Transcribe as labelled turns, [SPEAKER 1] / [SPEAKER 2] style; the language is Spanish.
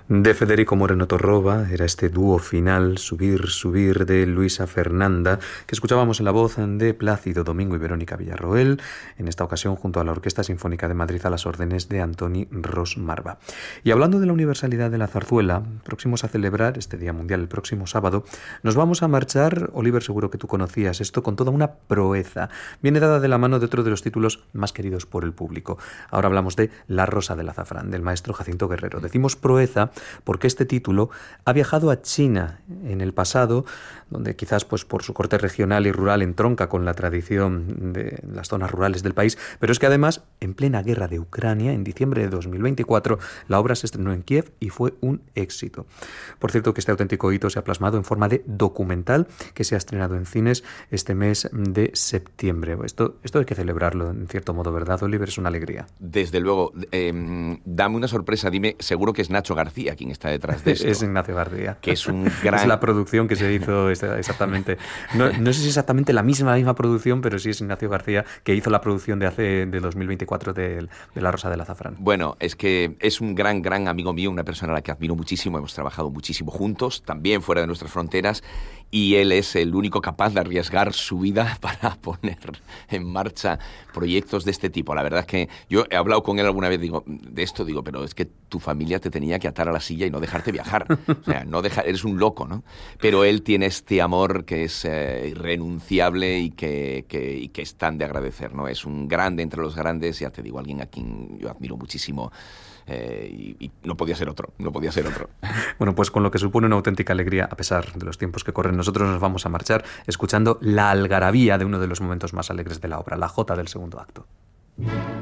[SPEAKER 1] De Federico Moreno Torroba, era este dúo final, Subir, Subir, de Luisa Fernanda, que escuchábamos en la voz de Plácido Domingo y Verónica Villarroel, en esta ocasión junto a la Orquesta Sinfónica de Madrid a las órdenes de Antoni Ros Marva. Y hablando de la universalidad de la zarzuela, próximos a celebrar este Día Mundial el próximo sábado, nos vamos a marchar, Oliver, seguro que tú conocías esto, con toda una proeza. Viene dada de la mano de otro de los títulos más queridos por el público. Ahora hablamos de La Rosa del Azafrán, del maestro Jacinto Guerrero. Decimos proeza porque este título ha viajado a China en el pasado, donde quizás pues por su corte regional y rural entronca con la tradición de las zonas rurales del país, pero es que además, en plena guerra de Ucrania, en diciembre de 2024, la obra se estrenó en Kiev y fue un éxito. Por cierto, que este auténtico hito se ha plasmado en forma de documental que se ha estrenado en cines este mes de septiembre. Esto hay que celebrarlo, en cierto modo, ¿verdad, Oliver? Es una alegría.
[SPEAKER 2] Desde luego. Dame una sorpresa, dime, seguro que es Nacho García quien está detrás de esto.
[SPEAKER 1] Es Ignacio García.
[SPEAKER 2] Que es un gran...
[SPEAKER 1] Es la producción que se hizo exactamente. No sé si exactamente la misma producción, pero sí es Ignacio García que hizo la producción de 2024 de La Rosa del Azafrán.
[SPEAKER 2] Bueno, es que es un gran amigo mío, una persona a la que admiro muchísimo, hemos trabajado muchísimo juntos, también fuera de nuestras fronteras, y él es el único capaz de arriesgar su vida para poner en marcha proyectos de este tipo. La verdad es que yo he hablado con él alguna vez digo, pero es que tu familia te tenía que atar a la silla y no dejarte viajar. O sea, eres un loco, ¿no? Pero él tiene este amor que es irrenunciable y que es tan de agradecer, ¿no? Es un grande entre los grandes, ya te digo, alguien a quien yo admiro muchísimo. Y no podía ser otro.
[SPEAKER 1] Bueno, pues con lo que supone una auténtica alegría, a pesar de los tiempos que corren, nosotros nos vamos a marchar escuchando la algarabía de uno de los momentos más alegres de la obra, la jota del segundo acto.